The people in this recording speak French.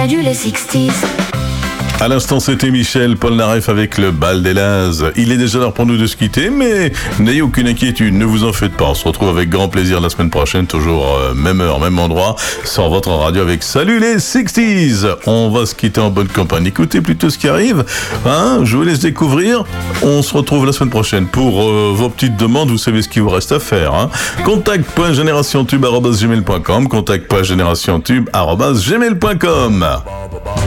radio les 60s. À l'instant, c'était Michel Polnareff avec le Bal des Lazes. Il est déjà l'heure pour nous de se quitter, mais n'ayez aucune inquiétude, ne vous en faites pas. On se retrouve avec grand plaisir la semaine prochaine, toujours même heure, même endroit, sur votre radio avec Salut les 60s. On va se quitter en bonne compagnie. Écoutez plutôt ce qui arrive, hein, je vous laisse découvrir. On se retrouve la semaine prochaine pour vos petites demandes. Vous savez ce qu'il vous reste à faire, hein. Contact.generationtube@gmail.com, contact.generationtube@gmail.com.